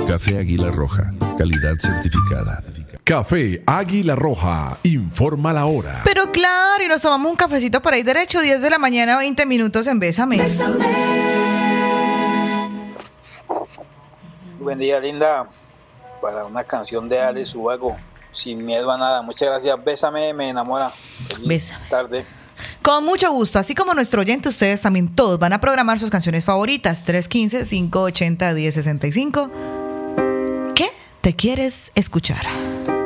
Café Águila Roja, calidad certificada. Café Águila Roja, informa la hora. Pero claro, y nos tomamos un cafecito por ahí derecho, 10 de la mañana, 20 minutos en Bésame. Buen día, linda. Para una canción de Alex Ubago, Sin Miedo a Nada. Muchas gracias. Bésame, me enamora. Feliz Bésame. tarde. Con mucho gusto, así como nuestro oyente, ustedes también todos van a programar sus canciones favoritas. 315-580-1065. ¿Qué te quieres escuchar?